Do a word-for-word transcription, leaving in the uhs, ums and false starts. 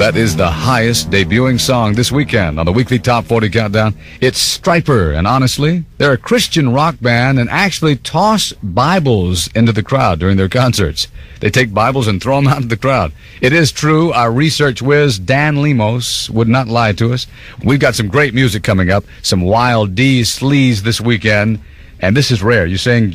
That is the highest debuting song this weekend on the weekly Top forty Countdown. It's Striper, and honestly, they're a Christian rock band and actually toss Bibles into the crowd during their concerts. They take Bibles and throw them out of the crowd. It is true, our research whiz, Dan Lemos, would not lie to us. We've got some great music coming up, some Wild D sleaze this weekend, and this is rare. You're saying